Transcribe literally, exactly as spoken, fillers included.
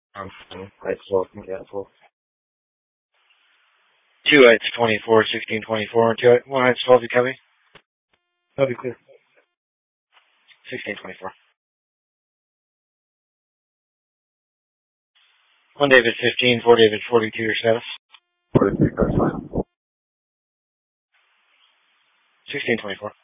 Um, heights twelve, yeah, twelve. Two heights twenty-four, sixteen twenty-four, and two heights, one heights twelve, you copy? That'll be clear. sixteen twenty-four. One David fifteen, four David forty-two, your status? forty-three, cars fine. sixteen twenty-four.